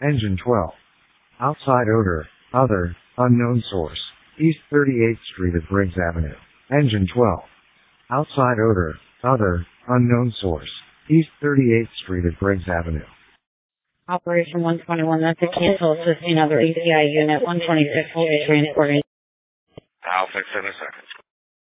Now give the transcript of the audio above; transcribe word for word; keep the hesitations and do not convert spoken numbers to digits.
Engine twelve. Outside odor, other, unknown source. East thirty-eighth Street at Briggs Avenue. Engine twelve. Outside odor, other, unknown source. East thirty-eighth Street at Briggs Avenue. Operation one twenty-one, that's a cancel. Assisting other E C I unit one twenty-six will be transported. I'll fix it in a second.